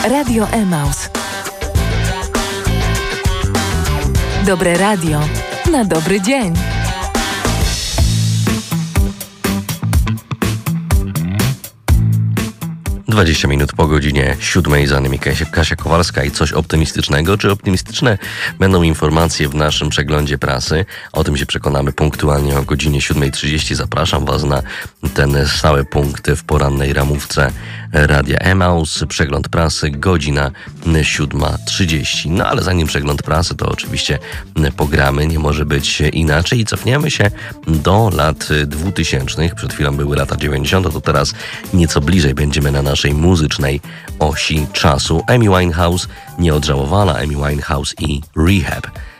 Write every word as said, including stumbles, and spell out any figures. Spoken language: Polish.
Radio Emaus. Dobre radio na dobry dzień. dwadzieścia minut po godzinie siódmej, za nami Kasia, Kasia Kowalska i coś optymistycznego. Czy optymistyczne będą informacje w naszym przeglądzie prasy? O tym się przekonamy punktualnie o godzinie siódma trzydzieści. Zapraszam Was na ten stały punkt w porannej ramówce Radia Emaus. Przegląd prasy, godzina siódma trzydzieści. No ale zanim przegląd prasy, to oczywiście pogramy. Nie może być inaczej. I cofniemy się do lat dwutysięcznych. Przed chwilą były lata dziewięćdziesiąte, to teraz nieco bliżej będziemy na naszej muzycznej osi czasu. Amy Winehouse, nieodżałowana Amy Winehouse i Rehab.